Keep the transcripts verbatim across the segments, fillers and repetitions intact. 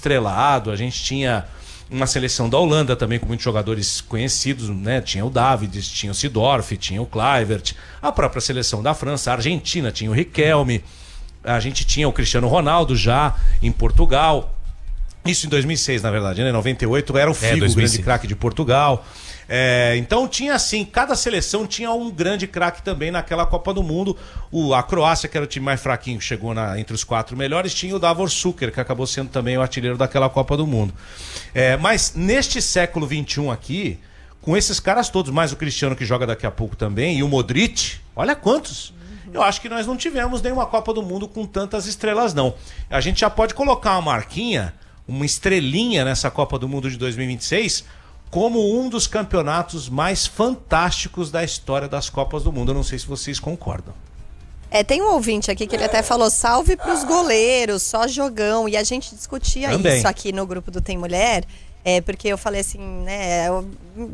estrelado, a gente tinha uma seleção da Holanda também com muitos jogadores conhecidos, né? Tinha o Davids, tinha o Seedorf, tinha o Kluivert, a própria seleção da França, a Argentina tinha o Riquelme, a gente tinha o Cristiano Ronaldo já em Portugal. Isso em dois mil e seis, na verdade, né? Em noventa e oito era o Figo, é, o grande craque de Portugal. É, então tinha assim, cada seleção tinha um grande craque também naquela Copa do Mundo. O, a Croácia, que era o time mais fraquinho, chegou na, entre os quatro melhores, tinha o Davor Šuker, que acabou sendo também o artilheiro daquela Copa do Mundo. É, mas neste século vinte e um aqui, com esses caras todos, mais o Cristiano que joga daqui a pouco também, e o Modric, olha quantos. Eu acho que nós não tivemos nenhuma Copa do Mundo com tantas estrelas, não. A gente já pode colocar uma marquinha, uma estrelinha nessa Copa do Mundo de dois mil e vinte e seis como um dos campeonatos mais fantásticos da história das Copas do Mundo. Eu não sei se vocês concordam. É, tem um ouvinte aqui que ele até falou salve pros goleiros, só jogão. E a gente discutia Também. isso aqui no grupo do Tem Mulher, é, porque eu falei assim, né, eu,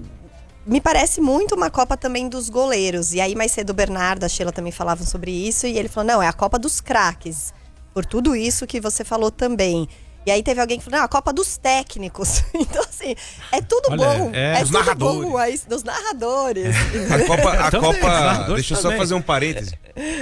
me parece muito uma Copa também dos goleiros. E aí mais cedo o Bernardo, a Sheila também falavam sobre isso, e ele falou, não, é a Copa dos craques, por tudo isso que você falou também. E aí teve alguém que falou, não, a Copa dos técnicos. Então, assim, é tudo Olha, bom. É, é dos tudo narradores. bom, é isso, dos narradores. A Copa, a também, Copa deixa eu só também. fazer um parêntese.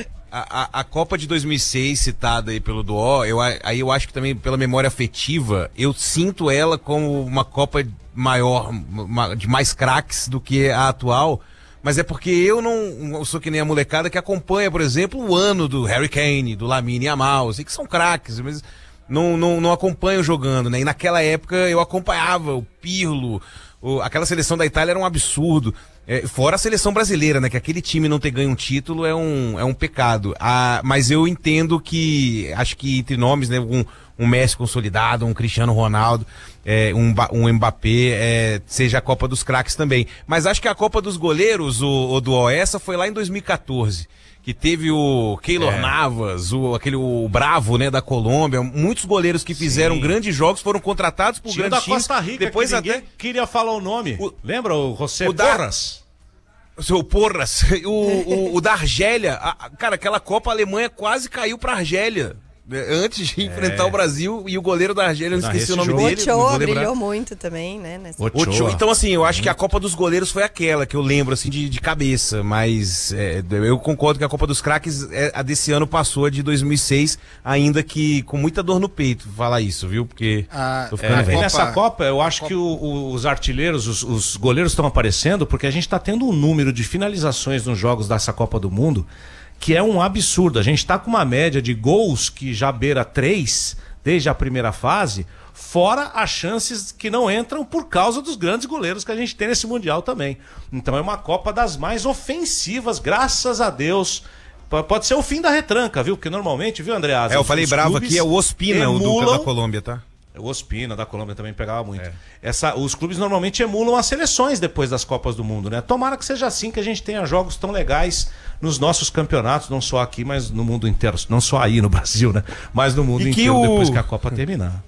A, a, a Copa de dois mil e seis, citada aí pelo Duó, eu, aí eu acho que também pela memória afetiva, eu sinto ela como uma Copa maior, uma, de mais craques do que a atual. Mas é porque eu não eu sou que nem a molecada que acompanha, por exemplo, o ano do Harry Kane, do Lamine Yamal. Eu sei que são craques, mas não, não, não acompanho jogando, né? E naquela época eu acompanhava o Pirlo, o, aquela seleção da Itália era um absurdo. É, fora a seleção brasileira, né? Que aquele time não ter ganho um título é um, é um pecado. Ah, mas eu entendo que, acho que entre nomes, né? Um, um Messi consolidado, um Cristiano Ronaldo, é, um, um Mbappé, é, seja a Copa dos craques também. Mas acho que a Copa dos goleiros, o, o do essa foi lá em dois mil e quatorze. Que teve o Keylor é. Navas, o, aquele, o Bravo, né, da Colômbia, muitos goleiros que fizeram Sim. grandes jogos, foram contratados por Tinha grandes da Costa times. Rica, depois que ninguém até queria falar o nome. O, Lembra o José o Porras? Da, o seu Porras. O, o, o da Argélia. A, cara, aquela Copa a Alemanha quase caiu pra Argélia. Antes de enfrentar é. o Brasil, e o goleiro da Argélia, eu não esqueci o nome jogo. dele. O Ochoa brilhou muito também, né? Nessa... Ochoa. Então, assim, eu acho que a Copa dos goleiros foi aquela que eu lembro, assim, de, de cabeça, mas é, eu concordo que a Copa dos craques, é, a desse ano passou, a de dois mil e seis, ainda que com muita dor no peito falar isso, viu? Porque ah, tô ficando é, velho. Nessa Copa, eu acho Copa... que o, o, os artilheiros, os, os goleiros estão aparecendo porque a gente está tendo um número de finalizações nos jogos dessa Copa do Mundo que é um absurdo. A gente está com uma média de gols que já beira três desde a primeira fase, fora as chances que não entram por causa dos grandes goleiros que a gente tem nesse Mundial também. Então é uma Copa das mais ofensivas, graças a Deus. Pode ser o fim da retranca, viu? Porque normalmente, viu, Andreas? É, eu falei bravo aqui, é o Ospina, emulam... o do, da Colômbia, tá? O Ospina, da Colômbia, também pegava muito. É. Essa, os clubes normalmente emulam as seleções depois das Copas do Mundo, né? Tomara que seja assim, que a gente tenha jogos tão legais nos nossos campeonatos, não só aqui, mas no mundo inteiro. Não só aí no Brasil, né? Mas no mundo inteiro, o... depois que a Copa terminar.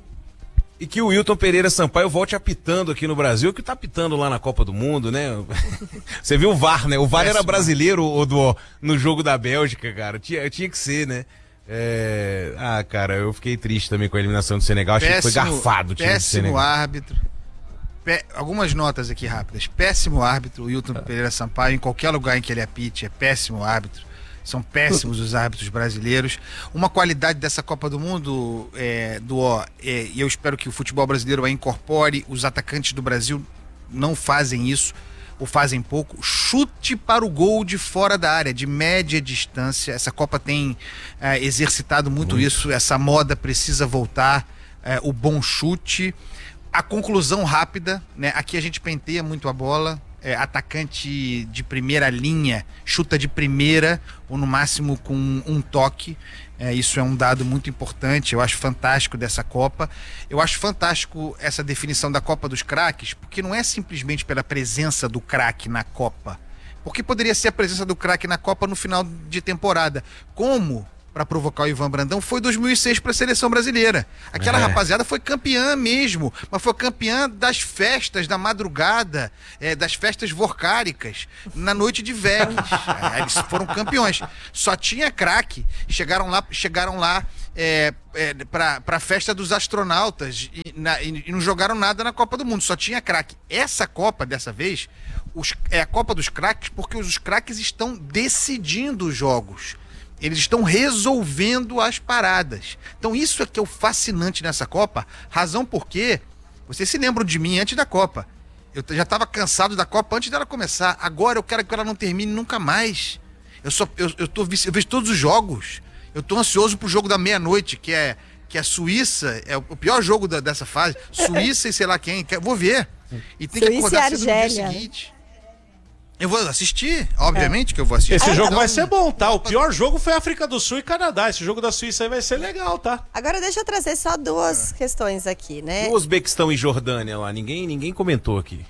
E que o Wilton Pereira Sampaio volte apitando aqui no Brasil, que tá apitando lá na Copa do Mundo, né? Você viu o V A R, né? O V A R Péssimo. Era brasileiro o do, no jogo da Bélgica, cara. Tinha, tinha que ser, né? É... Ah, cara, eu fiquei triste também com a eliminação do Senegal. Achei péssimo, que foi garfado o time do Senegal. Péssimo árbitro. Pé... Algumas notas aqui rápidas. Péssimo árbitro, o Wilton Pereira Sampaio. Em qualquer lugar em que ele apite, é péssimo árbitro. São péssimos os árbitros brasileiros. Uma qualidade dessa Copa do Mundo, é, do ó, é, e eu espero que o futebol brasileiro a incorpore. Os atacantes do Brasil não fazem isso, ou fazem pouco. Chute para o gol de fora da área, de média distância. Essa Copa tem é, exercitado muito, muito isso. Essa moda precisa voltar. É, o bom chute. A conclusão rápida, né? Aqui a gente penteia muito a bola. É, atacante de primeira linha chuta de primeira ou no máximo com um toque. É, isso é um dado muito importante. Eu acho fantástico dessa Copa. Eu acho fantástico essa definição da Copa dos craques, porque não é simplesmente pela presença do craque na Copa, porque poderia ser a presença do craque na Copa no final de temporada, como para provocar o Ivan Brandão foi dois mil e seis para a seleção brasileira. Aquela é. rapaziada foi campeã mesmo, mas foi campeã das festas da madrugada, é, das festas vorcáricas, na noite de Vegas. é, eles foram campeões. Só tinha craque. Chegaram lá, chegaram lá é, é, para a festa dos astronautas e, na, e, e não jogaram nada na Copa do Mundo. Só tinha craque. Essa Copa, dessa vez, os, é a Copa dos craques, porque os craques estão decidindo os jogos. Eles estão resolvendo as paradas. Então isso é que é o fascinante nessa Copa. Razão porque, vocês se lembram de mim antes da Copa. Eu já estava cansado da Copa antes dela começar. Agora eu quero que ela não termine nunca mais. Eu, só, eu, eu, tô, eu vejo todos os jogos. Eu estou ansioso pro jogo da meia-noite, que é, que é Suíça. É o pior jogo da, dessa fase. Suíça e sei lá quem. Vou ver. E tem Suíça que acordar cedo no dia seguinte. Eu vou assistir, obviamente é. que eu vou assistir. Esse ah, jogo então... vai ser bom, tá? O pior jogo foi África do Sul e Canadá. Esse jogo da Suíça aí vai ser legal, tá? Agora deixa eu trazer só duas é. questões aqui, né? E o Uzbequistão e Jordânia lá, ninguém, ninguém comentou aqui.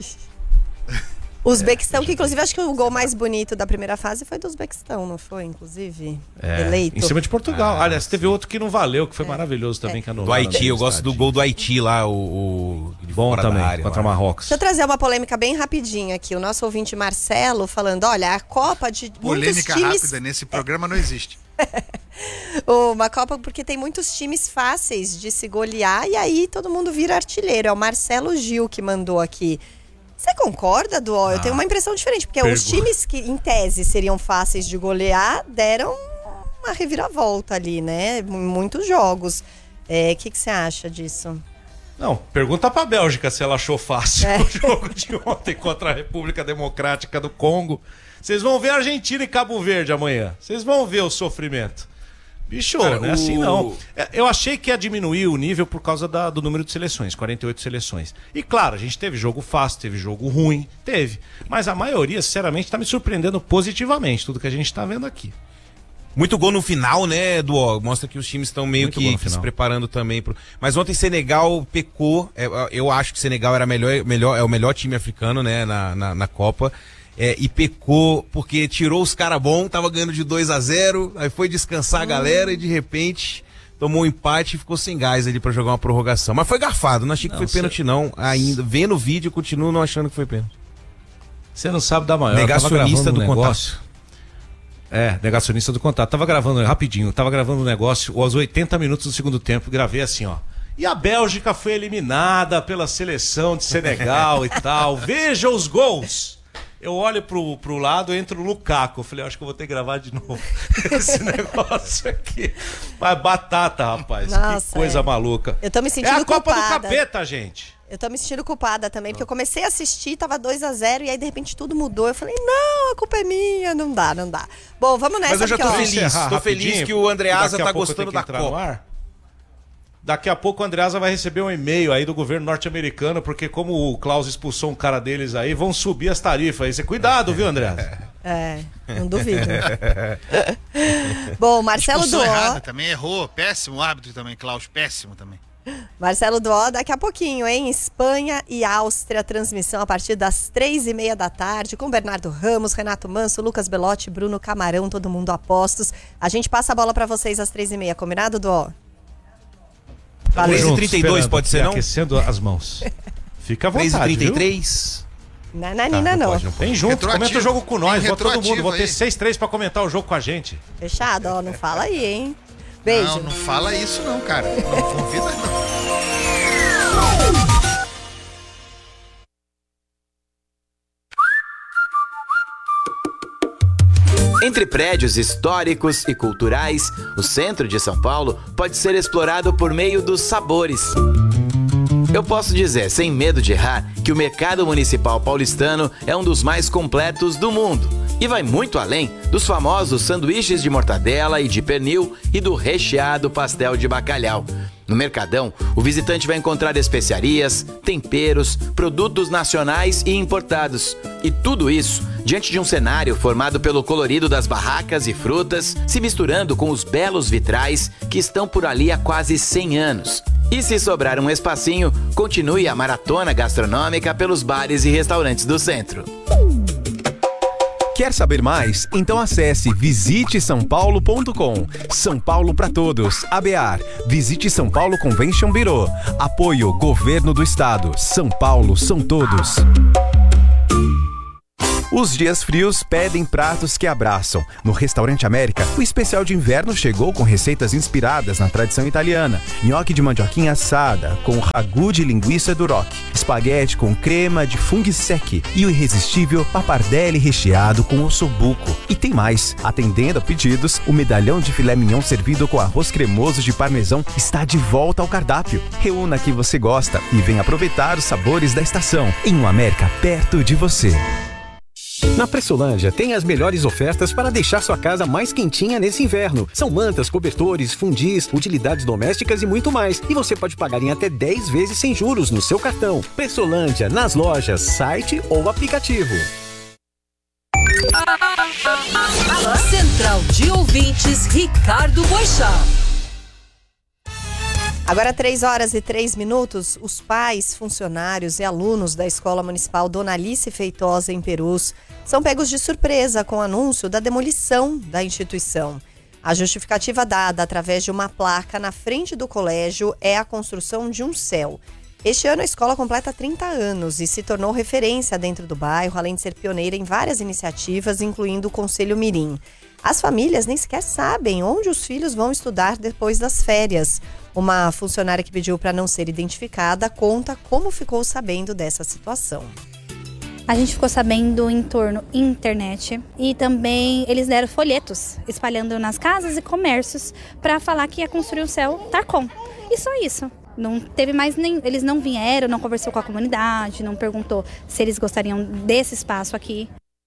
O Uzbequistão, é, que inclusive acho que o gol mais bonito da primeira fase foi do Uzbequistão, não foi? Inclusive, é, eleito. Em cima de Portugal. Ah, Aliás, teve outro que não valeu, que foi é. maravilhoso também. É. Que do Haiti, eu gosto do gol do Haiti lá, o... o bom também, área, contra lá. Marrocos. Deixa eu trazer uma polêmica bem rapidinho aqui. O nosso ouvinte Marcelo falando, olha, a Copa de polêmica times... rápida nesse programa não existe. Uma Copa porque tem muitos times fáceis de se golear e aí todo mundo vira artilheiro. É o Marcelo Gil que mandou aqui. Você concorda, Duó? Ah, eu tenho uma impressão diferente, porque pergunta. Os times que, em tese, seriam fáceis de golear, deram uma reviravolta ali, né? Em muitos jogos. O é, que, que você acha disso? Não, pergunta pra Bélgica se ela achou fácil é. o jogo de ontem contra a República Democrática do Congo. Vocês vão ver a Argentina e Cabo Verde amanhã. Vocês vão ver o sofrimento. Bicho, Cara, não é o... assim não. Eu achei que ia diminuir o nível por causa da, do número de seleções, quarenta e oito seleções. E claro, a gente teve jogo fácil, teve jogo ruim, teve. Mas a maioria, sinceramente, tá me surpreendendo positivamente, tudo que a gente tá vendo aqui. Muito gol no final, né, Duó? Mostra que os times estão meio Muito que, que se preparando também. Pro... Mas ontem Senegal pecou. Eu acho que Senegal era melhor, melhor, é o melhor time africano, né, na, na, na Copa. É, e pecou porque tirou os caras bons, tava ganhando de dois a zero, aí foi descansar hum. a galera e de repente tomou um empate e ficou sem gás ali pra jogar uma prorrogação. Mas foi garfado, não achei que não, foi cê... pênalti não, ainda. Vendo o vídeo, continuo não achando que foi pênalti. Você não sabe da maior. Negacionista do um negócio. É, negacionista do contato. Tava gravando, rapidinho, tava gravando um negócio aos oitenta minutos do segundo tempo, gravei assim, ó. E a Bélgica foi eliminada pela seleção de Senegal e tal. Veja os gols! Eu olho pro, pro lado, entra o Lukaku. Eu falei, acho que eu vou ter que gravar de novo esse negócio aqui. Mas batata, rapaz. Nossa, que coisa é. maluca. Eu tô me sentindo culpada. É a Copa culpada. do Capeta, gente. Eu tô me sentindo culpada também, porque eu comecei a assistir, tava dois a zero, e aí de repente tudo mudou. Eu falei, não, a culpa é minha. Não dá, não dá. Bom, vamos nessa. Mas eu já tô porque, feliz. Tô feliz que o Andreasa tá gostando da Copa. Daqui a pouco o Andreasa vai receber um e-mail aí do governo norte-americano, porque como o Klaus expulsou um cara deles aí, vão subir as tarifas aí. Você cuidado, viu, Andreasa? É, não duvido. Bom, Marcelo Duó... errada também, errou. Péssimo árbitro também, Klaus, péssimo também. Marcelo Duó, daqui a pouquinho, hein? Espanha e Áustria, transmissão a partir das três e meia da tarde, com Bernardo Ramos, Renato Manso, Lucas Belotti, Bruno Camarão, todo mundo a postos. A gente passa a bola pra vocês às três e meia, combinado, Duó? três e trinta e dois pode ser, não? Aquecendo as mãos. Fica à vontade, três e trinta e três? Nananina, tá, não. não. Vem junto, comenta o jogo com nós, bota todo mundo. Vou ter seis três pra comentar o jogo com a gente. Fechado, ó, não fala aí, hein? Beijo. Não, não fala isso não, cara. Não convida não. Entre prédios históricos e culturais, o centro de São Paulo pode ser explorado por meio dos sabores. Eu posso dizer, sem medo de errar, que o mercado municipal paulistano é um dos mais completos do mundo e vai muito além dos famosos sanduíches de mortadela e de pernil e do recheado pastel de bacalhau. No Mercadão, o visitante vai encontrar especiarias, temperos, produtos nacionais e importados. E tudo isso diante de um cenário formado pelo colorido das barracas e frutas, se misturando com os belos vitrais que estão por ali há quase cem anos. E se sobrar um espacinho, continue a maratona gastronômica pelos bares e restaurantes do centro. Quer saber mais? Então acesse visite são paulo ponto com. São Paulo para todos. A B A R. Visite São Paulo Convention Bureau. Apoio Governo do Estado. São Paulo são todos. Os dias frios pedem pratos que abraçam. No Restaurante América, o especial de inverno chegou com receitas inspiradas na tradição italiana. Nhoque de mandioquinha assada, com ragu de linguiça duroc, espaguete com crema de funghi secchi e o irresistível pappardelle recheado com ossobuco. E tem mais. Atendendo a pedidos, o medalhão de filé mignon servido com arroz cremoso de parmesão está de volta ao cardápio. Reúna quem você gosta e venha aproveitar os sabores da estação em um América perto de você. Na Pressolândia tem as melhores ofertas para deixar sua casa mais quentinha nesse inverno. São mantas, cobertores, fundis, utilidades domésticas e muito mais. E você pode pagar em até dez vezes sem juros no seu cartão. Pressolândia, nas lojas, site ou aplicativo. Central de Ouvintes, Ricardo Boechat. Agora, três horas e três minutos, os pais, funcionários e alunos da Escola Municipal Dona Alice Feitosa, em Perus, são pegos de surpresa com o anúncio da demolição da instituição. A justificativa dada através de uma placa na frente do colégio é a construção de um céu. Este ano a escola completa trinta anos e se tornou referência dentro do bairro, além de ser pioneira em várias iniciativas, incluindo o Conselho Mirim. As famílias nem sequer sabem onde os filhos vão estudar depois das férias. Uma funcionária que pediu para não ser identificada conta como ficou sabendo dessa situação. A gente ficou sabendo em torno internet e também eles deram folhetos espalhando nas casas e comércios para falar que ia construir o céu Tarcom. E só isso. Não teve mais nem, eles não vieram, não conversou com a comunidade, não perguntou se eles gostariam desse espaço aqui.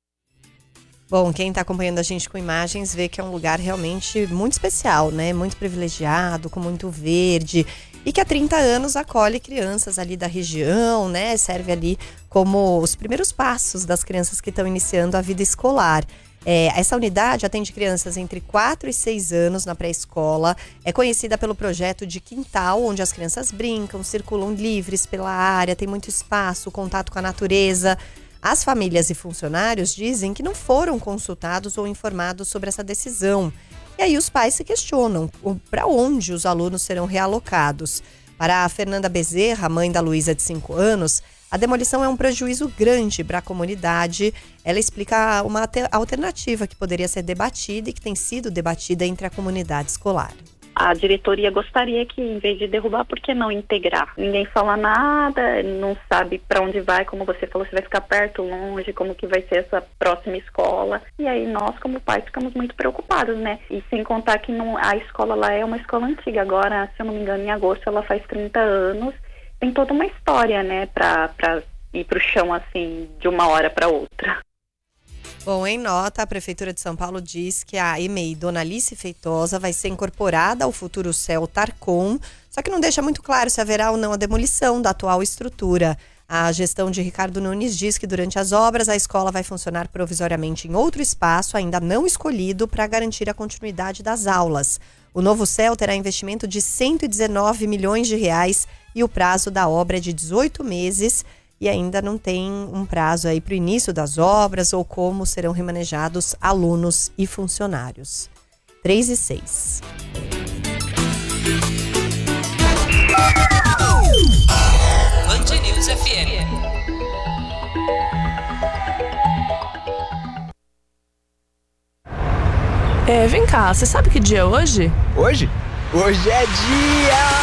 Bom, quem está acompanhando a gente com imagens vê que é um lugar realmente muito especial, né? Muito privilegiado, com muito verde e que há trinta anos acolhe crianças ali da região, né? Serve ali como os primeiros passos das crianças que estão iniciando a vida escolar. É, essa unidade atende crianças entre quatro e seis anos na pré-escola. É conhecida pelo projeto de quintal, onde as crianças brincam, circulam livres pela área, tem muito espaço, contato com a natureza. As famílias e funcionários dizem que não foram consultados ou informados sobre essa decisão. E aí os pais se questionam para onde os alunos serão realocados. Para a Fernanda Bezerra, mãe da Luísa de cinco anos, a demolição é um prejuízo grande para a comunidade. Ela explica uma alternativa que poderia ser debatida e que tem sido debatida entre a comunidade escolar. A diretoria gostaria que, em vez de derrubar, por que não integrar? Ninguém fala nada, não sabe para onde vai, como você falou, se vai ficar perto, longe, como que vai ser essa próxima escola. E aí nós, como pais, ficamos muito preocupados, né? E sem contar que não, a escola lá é uma escola antiga. Agora, se eu não me engano, em agosto ela faz trinta anos. Tem toda uma história, né, para para ir para o chão, assim, de uma hora para outra. Bom, em nota, a Prefeitura de São Paulo diz que a E M E I Dona Alice Feitosa vai ser incorporada ao futuro céu Tarcom, só que não deixa muito claro se haverá ou não a demolição da atual estrutura. A gestão de Ricardo Nunes diz que durante as obras a escola vai funcionar provisoriamente em outro espaço, ainda não escolhido, para garantir a continuidade das aulas. O novo céu terá investimento de cento e dezenove milhões de reais e o prazo da obra é de dezoito meses. E ainda não tem um prazo aí para o início das obras ou como serão remanejados alunos e funcionários. três e seis. Band News F M. É, vem cá, você sabe que dia é hoje? Hoje? Hoje é dia...